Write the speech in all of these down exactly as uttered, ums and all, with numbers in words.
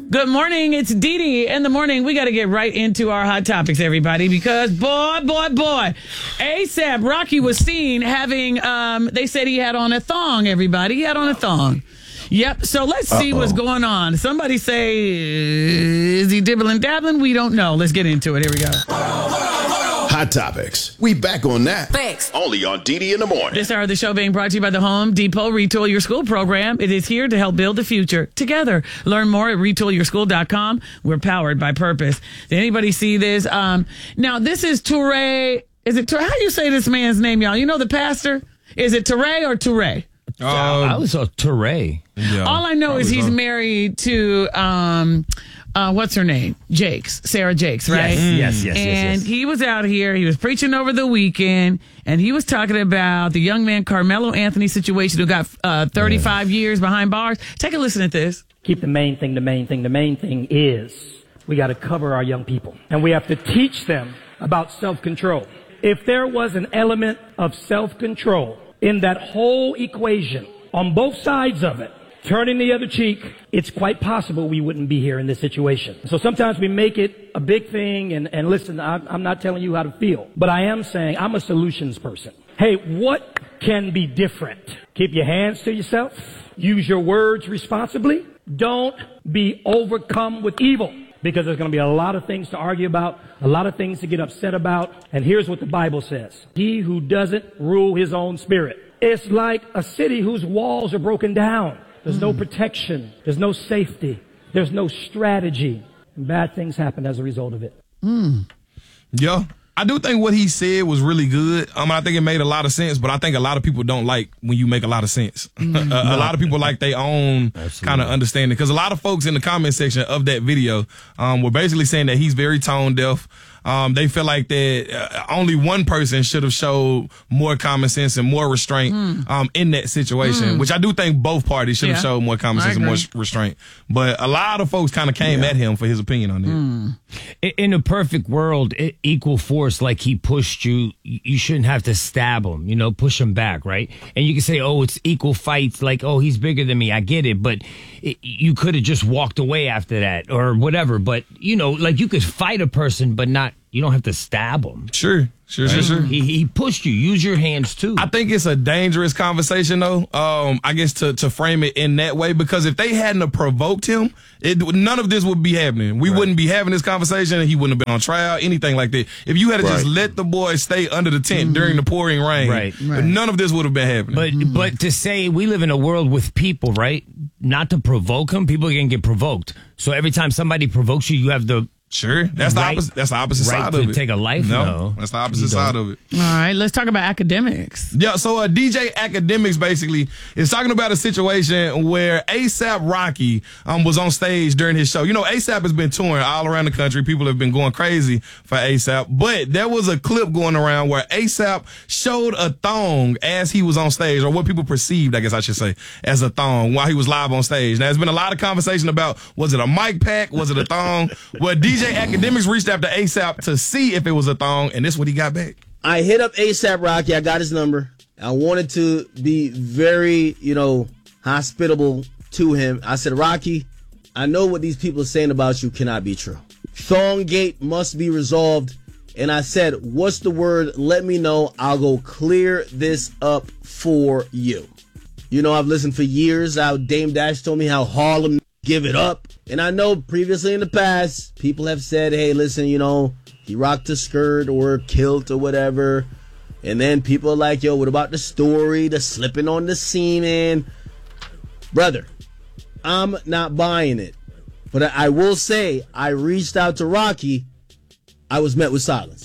Good morning. It's Dee Dee in the morning. We got to get right into our hot topics, everybody, because boy, boy, boy, ASAP Rocky was seen having, um, they said he had on a thong, everybody. He had on a thong. Yep. So let's see Uh-oh. what's going on. Somebody say, is he dibbling dabbling? We don't know. Let's get into it. Here we go. Hot Topics. We back on that. Thanks. Only on D D in the morning. This hour of the show being brought to you by the Home Depot Retool Your School program. It is here to help build the future together. Learn more at retool your school dot com. We're powered by purpose. Did anybody see this? Um, now, this is Touré. Is it Touré? How do you say this man's name, y'all? You know the pastor? Is it Touré or Touré? Uh, I was a Touré. Yeah, All I know is he's on. married to... Um, Uh, what's her name? Jakes. Sarah Jakes, right? Yes, mm. yes, yes, And yes, yes. he was out here. He was preaching over the weekend, and he was talking about the young man Carmelo Anthony situation who got uh, thirty-five yeah. years behind bars. Take a listen at this. Keep the main thing, the main thing. The main thing is we got to cover our young people, and we have to teach them about self-control. If there was an element of self-control in that whole equation on both sides of it, turning the other cheek, it's quite possible we wouldn't be here in this situation. So sometimes we make it a big thing, and, and listen, I'm, I'm not telling you how to feel, but I am saying I'm a solutions person. Hey, what can be different? Keep your hands to yourself. Use your words responsibly. Don't be overcome with evil, because there's going to be a lot of things to argue about, a lot of things to get upset about. And here's what the Bible says. He who doesn't rule his own spirit. It's like a city whose walls are broken down. There's no protection. There's no safety. There's no strategy. And bad things happen as a result of it. Mm. Yeah. I do think what he said was really good. Um, I think it made a lot of sense, but I think a lot of people don't like when you make a lot of sense. Mm. a, a lot of people like their own kind of understanding, because a lot of folks in the comment section of that video um, were basically saying that he's very tone deaf. Um, they feel like that uh, only one person should have showed more common sense and more restraint mm. um, in that situation, mm. which I do think both parties should have yeah. showed more common sense and more restraint. But a lot of folks kind of came yeah. at him for his opinion on it. Mm. In a perfect world, equal force, like he pushed you, you shouldn't have to stab him, you know, push him back, right? And you can say, oh, it's equal fights, like, oh, he's bigger than me. I get it. But it, you could have just walked away after that or whatever. But, you know, like you could fight a person, but not. You don't have to stab him. Sure, sure, right? sure, sure. He, he pushed you. Use your hands, too. I think it's a dangerous conversation, though, um, I guess, to, to frame it in that way, because if they hadn't have provoked him, it, none of this would be happening. We right. wouldn't be having this conversation. He wouldn't have been on trial, anything like that. If you had right. just let the boy stay under the tent mm-hmm. during the pouring rain, right. Right. none of this would have been happening. But mm-hmm. but to say we live in a world with people, right, not to provoke them, people are going to get provoked. So every time somebody provokes you, you have the Sure, that's the right, opposite. That's the opposite right side to of it. Take a life. No, no that's the opposite side of it. All right, let's talk about academics. Yeah, so uh, D J Academics basically is talking about a situation where ASAP Rocky um was on stage during his show. You know, ASAP has been touring all around the country. People have been going crazy for ASAP, but there was a clip going around where ASAP showed a thong as he was on stage, or what people perceived, I guess I should say, as a thong while he was live on stage. Now, there's been a lot of conversation about, was it a mic pack? Was it a thong? Well, D J Academics reached out to ASAP to see if it was a thong, and this is what he got back. I hit up ASAP Rocky. I got his number. I wanted to be very, you know, hospitable to him. I said, Rocky, I know what these people are saying about you cannot be true. Thonggate must be resolved. And I said, what's the word? Let me know. I'll go clear this up for you. You know, I've listened for years how Dame Dash told me how Harlem give it up. And I know previously in the past, people have said, hey, listen, you know, he rocked a skirt or a kilt or whatever. And then people are like, yo, what about the story, the slipping on the semen? Brother, I'm not buying it. But I, I will say, I reached out to Rocky. I was met with silence.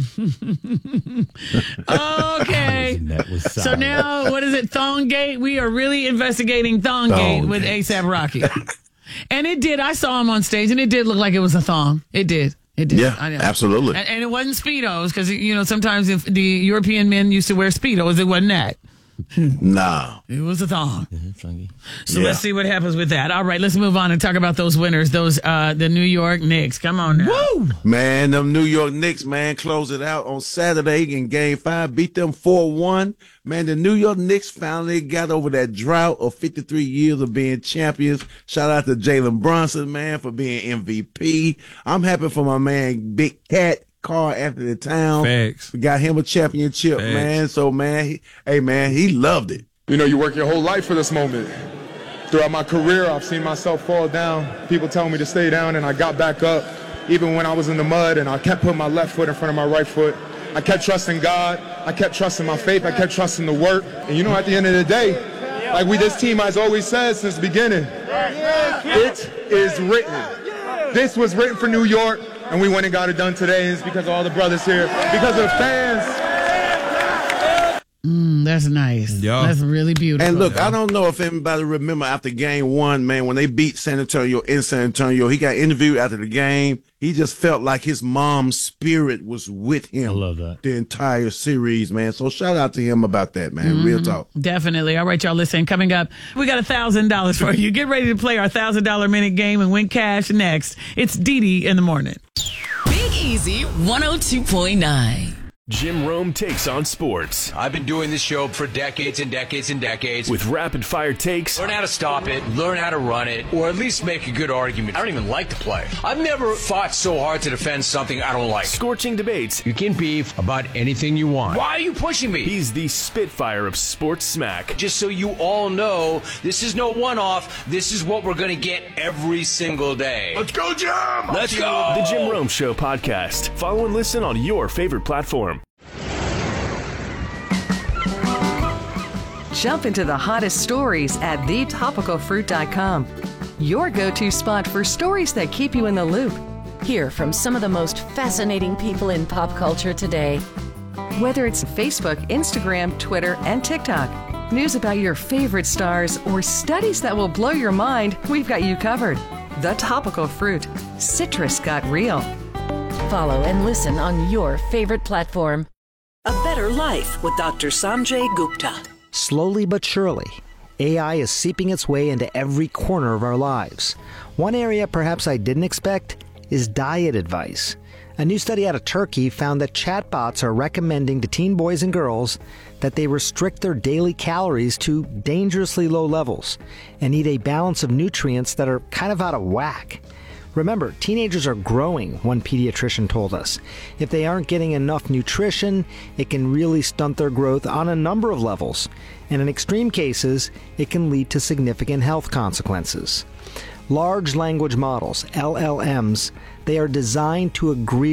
Okay. Met with silence. So now, what is it, Thonggate? We are really investigating Thonggate Thong with ASAP Rocky. And it did. I saw him on stage, and it did look like it was a thong. It did. It did. Yeah, I know. absolutely. And, and it wasn't Speedos, because, you know, sometimes if the European men used to wear Speedos, it wasn't that. Nah. It was a thong. Funky. So Yeah. let's see what happens with that. All right, let's move on and talk about those winners, those uh, the New York Knicks. Come on now. Woo! Man, them New York Knicks, man, closed it out on Saturday in game five, beat them four one. Man, the New York Knicks finally got over that drought of fifty-three years of being champions. Shout out to Jalen Brunson, man, for being M V P. I'm happy for my man, Big Cat. Carl Anthony Towns. Facts. We got him a championship, Facts. man. So, man, he, hey, man, he loved it. You know, you work your whole life for this moment. Throughout my career, I've seen myself fall down. People tell me to stay down, and I got back up. Even when I was in the mud, and I kept putting my left foot in front of my right foot. I kept trusting God. I kept trusting my faith. I kept trusting the work. And you know, at the end of the day, like we, this team has always said since the beginning, it is written. This was written for New York. And we went and got it done today. It's because of all the brothers here, because of the fans. Mm, that's nice. Yeah. That's really beautiful. And look, I don't know if anybody remember after game one, man, when they beat San Antonio in San Antonio, he got interviewed after the game. He just felt like his mom's spirit was with him. I love that. The entire series, man. So shout out to him about that, man. Mm-hmm. Real talk. Definitely. All right, y'all, listen. Coming up, we got one thousand dollars for you. Get ready to play our one thousand dollars minute game and win cash next. It's Dee Dee in the morning. Big Easy one oh two point nine. Jim Rome takes on sports. I've been doing this show for decades and decades and decades. With rapid fire takes. Learn how to stop it, learn how to run it, or at least make a good argument. I don't even like the play. I've never fought so hard to defend something I don't like. Scorching debates. You can beef about anything you want. Why are you pushing me? He's the Spitfire of sports smack. Just so you all know, this is no one-off. This is what we're going to get every single day. Let's go, Jim! Let's go! The Jim Rome Show podcast. Follow and listen on your favorite platform. Jump into the hottest stories at the topical fruit dot com. Your go-to spot for stories that keep you in the loop. Hear from some of the most fascinating people in pop culture today. Whether it's Facebook, Instagram, Twitter, and TikTok, news about your favorite stars, or studies that will blow your mind, we've got you covered. The Topical Fruit. Citrus got real. Follow and listen on your favorite platform. A Better Life with Doctor Sanjay Gupta. Slowly but surely, A I is seeping its way into every corner of our lives. One area perhaps I didn't expect is diet advice. A new study out of Turkey found that chatbots are recommending to teen boys and girls that they restrict their daily calories to dangerously low levels and eat a balance of nutrients that are kind of out of whack. Remember, teenagers are growing, one pediatrician told us. If they aren't getting enough nutrition, it can really stunt their growth on a number of levels. And in extreme cases, it can lead to significant health consequences. Large language models, L L Ms, they are designed to agree